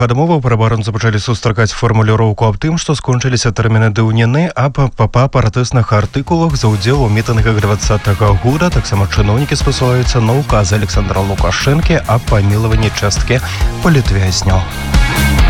Падмоваў праваабаронцы пачалі сустракаць фармуліроўку аб тым, што скончыліся тэрміны даўніны аб папа-пратэсных артыкулах за ўдзел у мітынгах 2020 года. Таксама чыноўнікі спасылаюцца на ўказы Александра Лукашэнкі аб памілаванні часткі палітвязняў.